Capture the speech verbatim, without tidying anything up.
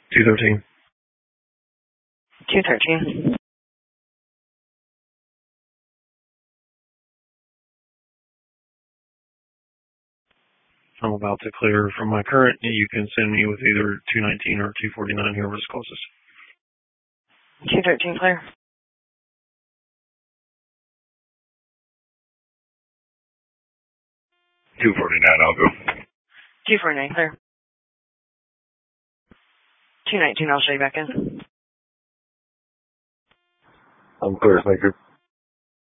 two thirteen. two thirteen. I'm about to clear from my current. You can send me with either two nineteen or two forty-nine, whoever's closest. two thirteen clear. two forty-nine, I'll go. two forty-nine clear. two nineteen, I'll show you back in. I'm clear, thank you.